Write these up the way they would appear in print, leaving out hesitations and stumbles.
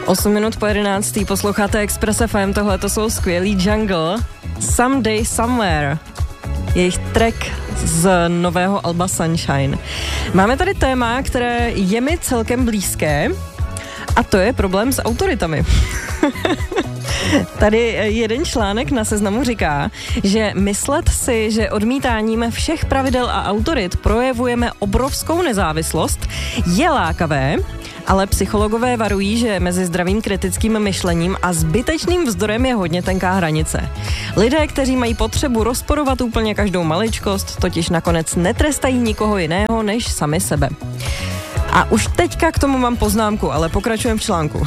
8 minut po 11. Posloucháte Express FM, tohle to jsou skvělý Jungle. Someday Somewhere. Jejich track z nového alba Sunshine. Máme tady téma, které je mi celkem blízké, a to je problém s autoritami. Tady jeden článek na Seznamu říká, že myslet si, že odmítáním všech pravidel a autorit projevujeme obrovskou nezávislost, je lákavé, ale psychologové varují, že mezi zdravým kritickým myšlením a zbytečným vzdorem je hodně tenká hranice. Lidé, kteří mají potřebu rozporovat úplně každou maličkost, totiž nakonec netrestají nikoho jiného než sami sebe. A už teďka k tomu mám poznámku, ale pokračujeme v článku.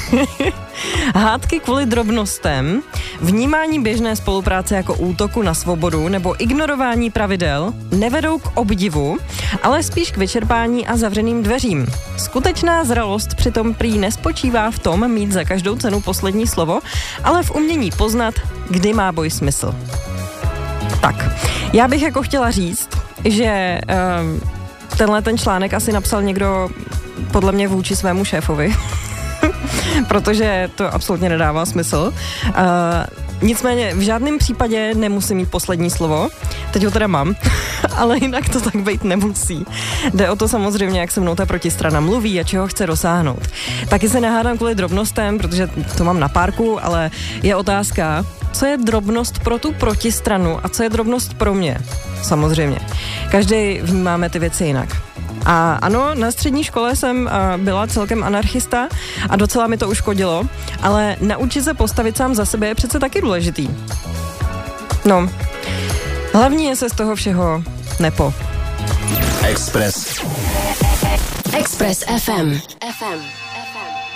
Hádky kvůli drobnostem, vnímání běžné spolupráce jako útoku na svobodu nebo ignorování pravidel nevedou k obdivu, ale spíš k vyčerpání a zavřeným dveřím. Skutečná zralost přitom prý nespočívá v tom mít za každou cenu poslední slovo, ale v umění poznat, kdy má boj smysl. Tak, já bych jako chtěla říct, že tenhle ten článek asi napsal někdo podle mě vůči svému šéfovi. Protože to absolutně nedává smysl. Nicméně v žádném případě nemusím mít poslední slovo. Teď ho teda mám, ale jinak to tak být nemusí. Jde o to samozřejmě, jak se mnou ta protistrana mluví a čeho chce dosáhnout. Taky se nehádám kvůli drobnostem, protože to mám na párku, ale je otázka, co je drobnost pro tu protistranu a co je drobnost pro mě. Samozřejmě. Každý vnímáme ty věci jinak. A ano, na střední škole jsem byla celkem anarchista a docela mi to uškodilo, ale naučit se postavit sám za sebe je přece taky důležitý. No, hlavní je se z toho všeho nepo. Express FM.